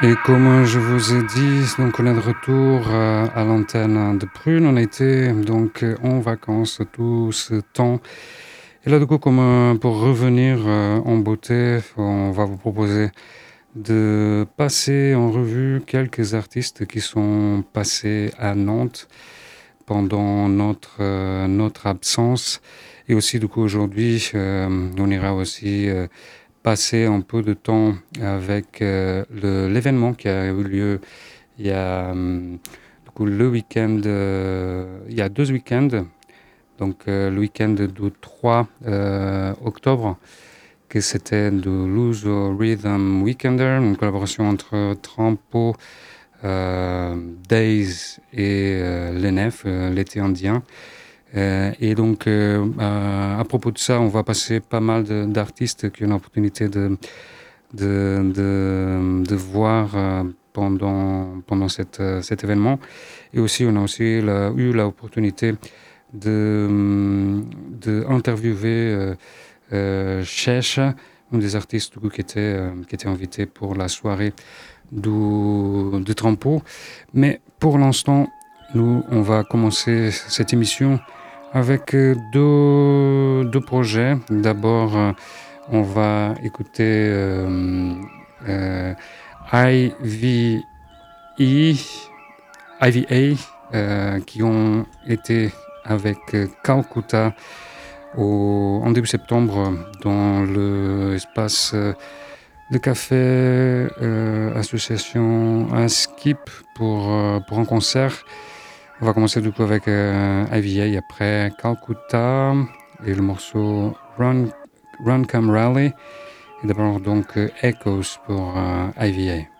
Et comme je vous ai dit, donc on est de retour à l'antenne de Prune. On a été donc en vacances tout ce temps. Et là, du coup, comme pour revenir en beauté, on va vous proposer de passer en revue quelques artistes qui sont passés à Nantes pendant notre absence. Et aussi, du coup, aujourd'hui, on ira aussi passer un peu de temps avec l'événement qui a eu lieu il y a du coup, le week-end, il y a 2 week-ends, donc le week-end du 3 octobre, que c'était le Luso Rhythm Weekender, une collaboration entre Trampo, Days et l'ENEF, l'été indien. Et donc, à propos de ça, on va passer pas mal d'artistes qui ont l'opportunité de voir pendant cet événement. Et aussi, on a aussi eu l'opportunité de interviewer Chesh, un des artistes qui était invité pour la soirée de Trampo. Mais pour l'instant, nous, on va commencer cette émission avec deux projets. D'abord, on va écouter IVE, IVA, qui ont été avec Calcutta en début septembre dans l'espace de café association un skip pour un concert. On va commencer du coup avec IVA, après Calcutta et le morceau Run Come Rally, et d'abord donc Echoes pour IVA.